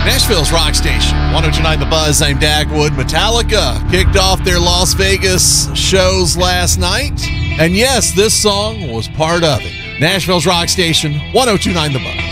Nashville's Rock Station, 102.9 The Buzz. I'm Dagwood. Metallica kicked off their Las Vegas shows last night. And yes, this song was part of it. Nashville's Rock Station, 102.9 The Buzz.